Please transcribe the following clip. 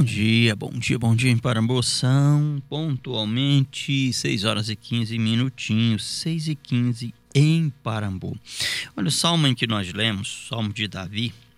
bom dia em Parambu. São pontualmente 6 horas e 15 minutinhos, 6 e 15 em Parambu. Olha, o salmo em que nós lemos, Salmo de Davi,